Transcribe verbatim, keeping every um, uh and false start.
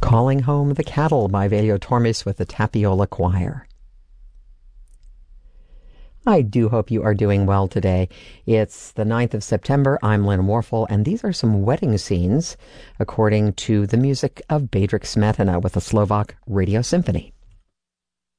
Calling Home the Cattle by Velho Tormes with the Tapiola Choir. I do hope you are doing well today. It's the ninth of September. I'm Lynn Warfel, and these are some wedding scenes according to the music of Bedřich Smetana with the Slovak Radio Symphony.